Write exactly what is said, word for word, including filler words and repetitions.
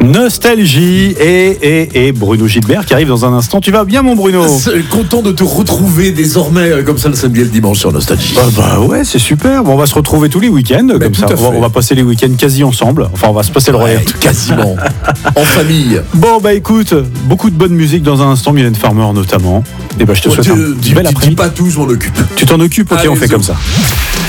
Nostalgie et, et, et Bruno Gilbert qui arrive dans un instant. Tu vas bien, mon Bruno? Content de te retrouver désormais comme ça le samedi et le dimanche sur Nostalgie. Ah bah ouais, c'est super. Bon, on va se retrouver tous les week-ends Mais comme ça. On va, on va passer les week-ends quasi ensemble. Enfin, on va se passer le relais. Ouais, quasiment. En famille. Bon bah écoute, beaucoup de bonne musique dans un instant, Mylène Farmer notamment. Et bah je te Oh, souhaite tu, un dis, bel dis après-midi. pas tout, je m'en occupe. Tu t'en occupes? Ok, Allez, on fait zou. comme ça.